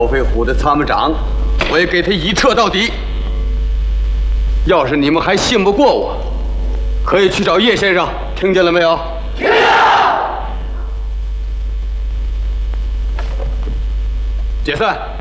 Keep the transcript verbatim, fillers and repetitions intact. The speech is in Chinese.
高飞虎的参谋长，我也给他一彻到底。要是你们还信不过我，可以去找叶先生，听见了没有？听见了。解散。